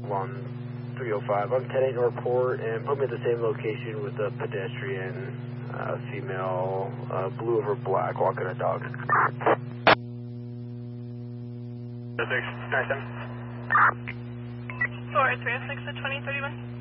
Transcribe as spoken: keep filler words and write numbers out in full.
one three oh five. I'm ten eight Northport, and put me at the same location with a pedestrian, uh, female, uh, blue over black, walking a dog. six, nine seven. four three oh six at twenty thirty-one.